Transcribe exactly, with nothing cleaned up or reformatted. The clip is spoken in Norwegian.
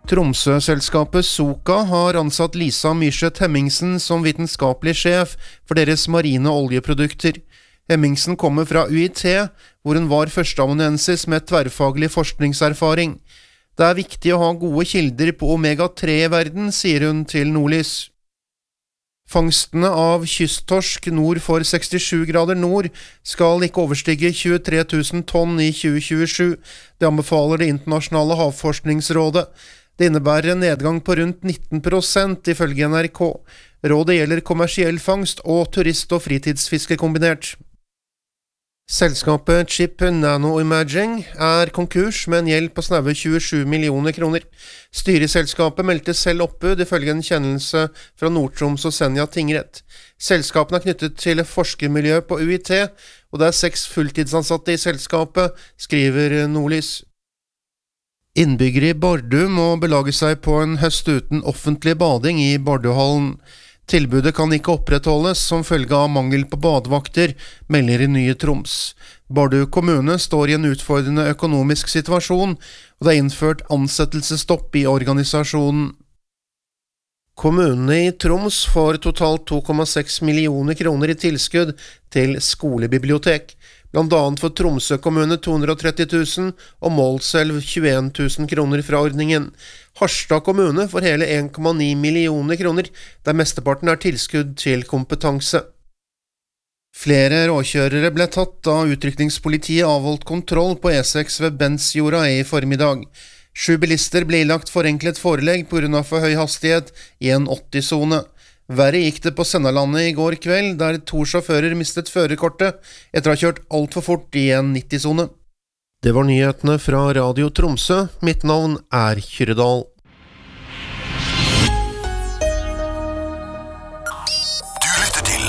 Tromsø-selskapet Soka har ansatt Lisa Myrseth Hemmingsen som vitenskapelig sjef for deres marine oljeprodukter. Hemmingsen kommer fra U I T, hvor hun var førsteamanuensis med tverrfaglig forskningserfaring. Det er viktig å ha gode kilder på omega tre i verden, sier hun til Nordlys. Fangstene av kysttorsk nord for sekstisju grader nord skal ikke overstige tjuetre tusen tonn i tjue tjuesju. Det anbefaler Det internasjonale havforskningsrådet. Det innebærer en nedgang på rundt nitten prosent ifølge N R K. Rådet gjelder kommersiell fangst og turist- og fritidsfiske kombinert. Selskapet Chip Nanoimaging er konkurs med en gjeld på snaue tjuesju millioner kroner. Styret i selskapet meldte selv oppbud ifølge en kjennelse fra Nord-Troms og Senja tingrett. Selskapene er knyttet til forskermiljø på U I T, og det er seks fulltidsansatte i selskapet, skriver Nordlys. Innbyggere i Bardu må belage seg på en høst uten offentlig bading i Barduhallen. Tilbudet kan ikke opprettholdes som følge av mangel på badevakter, melder i Nye Troms. Bardu kommune står i en utfordrende økonomisk situasjon, og det er innført ansettelsesstopp i organisasjonen. Kommunene i Troms får totalt to komma seks millioner kroner i tilskudd til skolebibliotek. Blant annet for Tromsø kommune to hundre og tretti tusen og Målselv tjueen tusen kroner fra ordningen. Harstad kommune får hele en komma ni millioner kroner, der mesteparten er tilskudd til kompetanse. Flere råkjørere ble tatt da utrykningspolitiet avholdt kontroll på E seks ved Bensjorda i formiddag. Sju bilister ble ilagt forenklet forelegg på grunn av for høy hastighet i en åtti-sone. Verre gikk det på Sennalandet i går kveld, der to sjåfører mistet førerkortet etter å ha kjørt alt for fort i en nitti-sone. Det var nyhetene fra Radio Tromsø. Mitt navn er Kyredal.